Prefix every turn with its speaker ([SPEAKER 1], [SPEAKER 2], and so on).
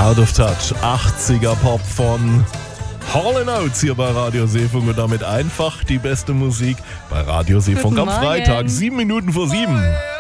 [SPEAKER 1] Out of Touch, 80er Pop von Hall & Oates hier bei Radio Seefunk und damit einfach die beste Musik bei Radio Seefunk
[SPEAKER 2] Guten
[SPEAKER 1] am
[SPEAKER 2] Morgen.
[SPEAKER 1] Freitag, 7 Minuten vor 7.